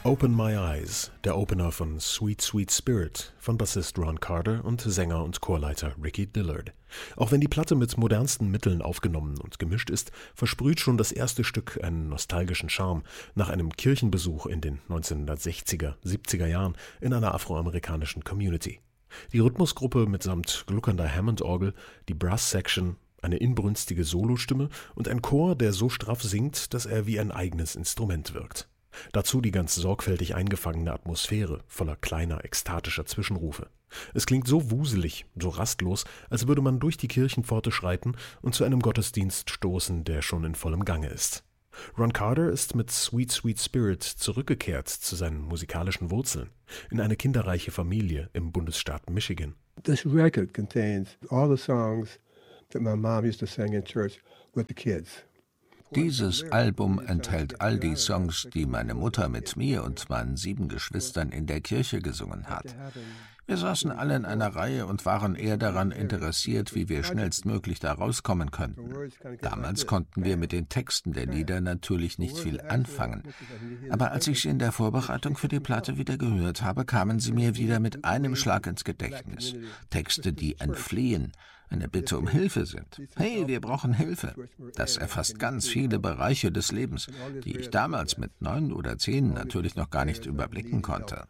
Open My Eyes, der Opener von Sweet Sweet Spirit von Bassist Ron Carter und Sänger und Chorleiter Ricky Dillard. Auch wenn die Platte mit modernsten Mitteln aufgenommen und gemischt ist, versprüht schon das erste Stück einen nostalgischen Charme nach einem Kirchenbesuch in den 1960er, 70er Jahren in einer afroamerikanischen Community. Die Rhythmusgruppe mitsamt gluckernder Hammond-Orgel, die Brass-Section, eine inbrünstige Solostimme und ein Chor, der so straff singt, dass er wie ein eigenes Instrument wirkt. Dazu die ganz sorgfältig eingefangene Atmosphäre voller kleiner, ekstatischer Zwischenrufe. Es klingt so wuselig, so rastlos, als würde man durch die Kirchenpforte schreiten und zu einem Gottesdienst stoßen, der schon in vollem Gange ist. Ron Carter ist mit Sweet Sweet Spirit zurückgekehrt zu seinen musikalischen Wurzeln, in eine kinderreiche Familie im Bundesstaat Michigan. This record contains all the songs that my mom used to sing in church with the kids. Dieses Album enthält all die Songs, die meine Mutter mit mir und meinen 7 Geschwistern in der Kirche gesungen hat. Wir saßen alle in einer Reihe und waren eher daran interessiert, wie wir schnellstmöglich da rauskommen könnten. Damals konnten wir mit den Texten der Lieder natürlich nicht viel anfangen. Aber als ich sie in der Vorbereitung für die Platte wieder gehört habe, kamen sie mir wieder mit einem Schlag ins Gedächtnis. Texte, die ein Flehen, eine Bitte um Hilfe sind. Hey, wir brauchen Hilfe. Das erfasst ganz viele Bereiche des Lebens, die ich damals mit 9 oder 10 natürlich noch gar nicht überblicken konnte.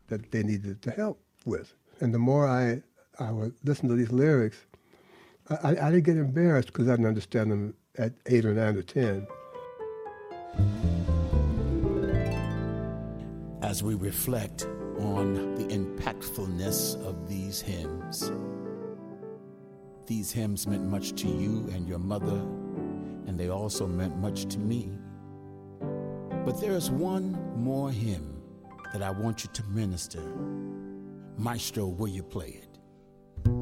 And the more I would listen to these lyrics, I didn't get embarrassed because I didn't understand them at 8 or 9 or 10. As we reflect on the impactfulness of these hymns meant much to you and your mother, and they also meant much to me. But there is one more hymn that I want you to minister. Maestro, will you play it?